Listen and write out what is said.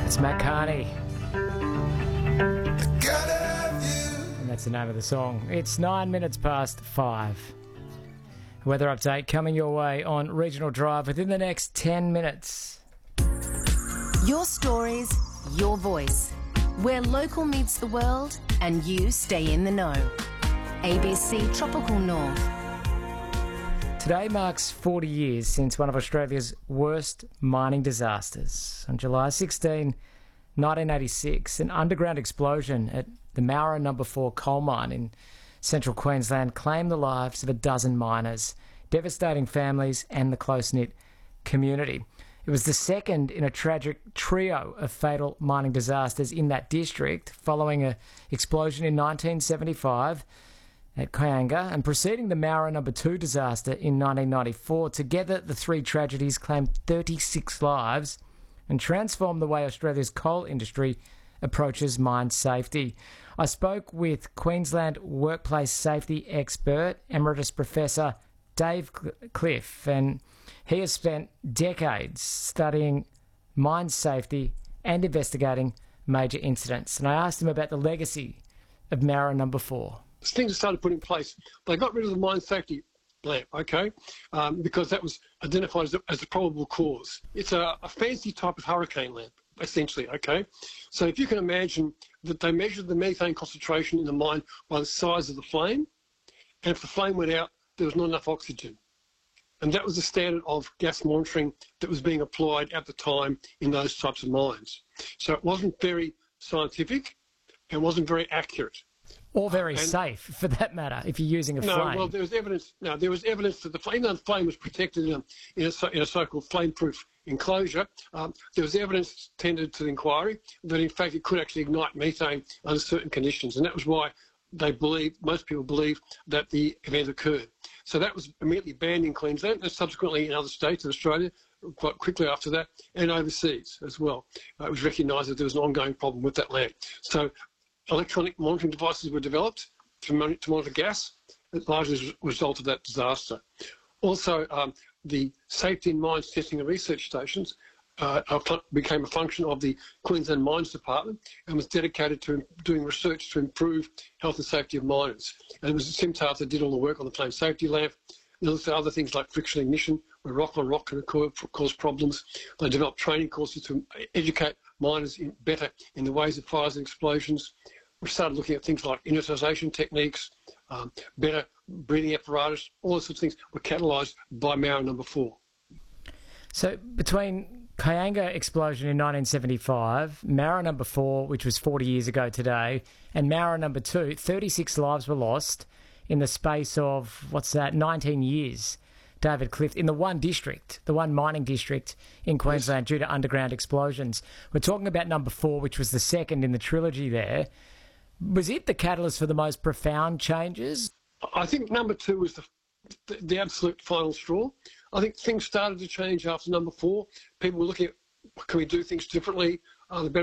It's Matt Carney. And that's the name of the song. It's 9 minutes past 5. Weather update coming your way on Regional Drive within the next 10 minutes. Your stories, your voice. Where local meets the world and you stay in the know. ABC Tropical North. Today marks 40 years since one of Australia's worst mining disasters. On July 16, 1986, an underground explosion at the Moura No. 4 coal mine in central Queensland claimed the lives of a dozen miners, devastating families and the close-knit community. It was the second in a tragic trio of fatal mining disasters in that district, following an explosion in 1975 at Kayanga and preceding the Moura No. 2 disaster in 1994. Together, the three tragedies claimed 36 lives and transformed the way Australia's coal industry approaches mine safety. I spoke with Queensland workplace safety expert, Emeritus Professor Dave Cliff, and he has spent decades studying mine safety and investigating major incidents. And I asked him about the legacy of Moura No. 4. Things started put in place. They got rid of the mine safety lamp, because that was identified as the probable cause. It's a fancy type of hurricane lamp, essentially, So if you can imagine that they measured the methane concentration in the mine by the size of the flame, and if the flame went out, there was not enough oxygen. And that was the standard of gas monitoring that was being applied at the time in those types of mines. So it wasn't very scientific and wasn't very accurate. Or very safe, for that matter, if you're using a flame. No, well, there was evidence that the flame, the flame was protected in a so-called flame-proof enclosure. There was evidence tendered to the inquiry that, in fact, it could actually ignite methane under certain conditions, and that was why most people believe that the event occurred. So that was immediately banned in Queensland and subsequently in other states of Australia quite quickly after that, and overseas as well. It was recognised that there was an ongoing problem with that lamp. So electronic monitoring devices were developed to monitor gas, largely as a result of that disaster. Also, the safety in mines testing and research stations became a function of the Queensland Mines Department and was dedicated to doing research to improve health and safety of miners. And it was Simtas that did all the work on the flame safety lamp, and also other things like friction ignition, where rock on rock can cause problems. They developed training courses to educate miners better in the ways of fires and explosions. We started looking at things like inertisation techniques, better breathing apparatus. All those sorts of things were catalysed by Moura No. 4. So between Kayanga explosion in 1975, Moura No. 4, which was 40 years ago today, and Moura No. 2, 36 lives were lost in the space of, 19 years, David Cliff, in the one district, the one mining district in Queensland due to underground explosions. We're talking about No. 4, which was the second in the trilogy there. Was it the catalyst for the most profound changes? I think No. 2 was the absolute final straw. I think things started to change after No. 4. People were looking at, can we do things differently? The better